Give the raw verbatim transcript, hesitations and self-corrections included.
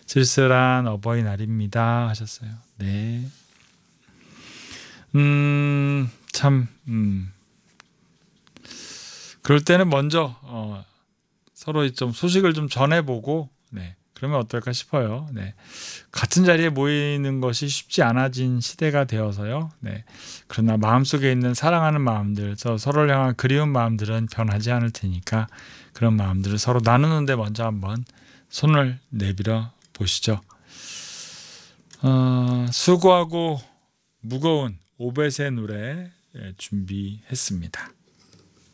쓸쓸한 어버이날입니다 하셨어요. 네. 음, 참, 음. 그럴 때는 먼저 어, 서로 좀 소식을 좀 전해보고, 네, 그러면 어떨까 싶어요. 네, 같은 자리에 모이는 것이 쉽지 않아진 시대가 되어서요. 네, 그러나 마음속에 있는 사랑하는 마음들, 저 서로를 향한 그리운 마음들은 변하지 않을 테니까 그런 마음들을 서로 나누는데 먼저 한번 손을 내밀어 보시죠. 어, 수고하고 무거운 오벳의 노래 준비했습니다.